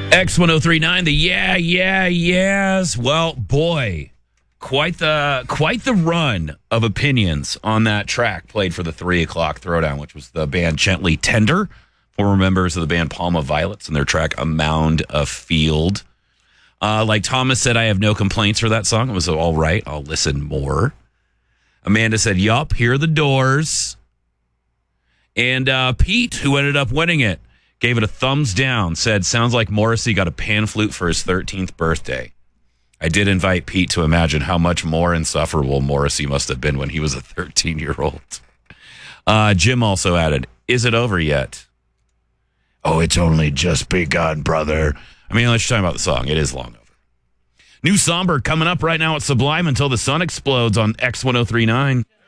X1039, the yes. Well, boy, quite the run of opinions on that track played for the 3 o'clock throwdown, which was the band Gently Tender, former members of the band Palma Violets, and their track A Mound of Field. Like Thomas said, I have no complaints for that song. It was all right. I'll listen more. Amanda said, yup, hear the Doors. And Pete, who ended up winning it, gave it a thumbs down, said, sounds like Morrissey got a pan flute for his 13th birthday. I did invite Pete to imagine how much more insufferable Morrissey must have been when he was a 13-year-old. Jim also added, is it over yet? Oh, it's only just begun, brother. I mean, let's talk about the song. It is long over. New Somber coming up right now at Sublime until the sun explodes on X1039.